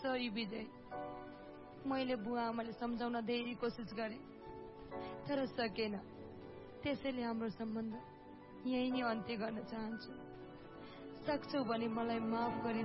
Sorry विजय, मैले बुवा आमाले सम्झाउन धेरै कोसिस गरे तर सकेन। त्यसैले हाम्रो सम्बन्ध यही नै अन्त्य गर्न चाहन्छु। सक्छौ भने मलाई माफ गरी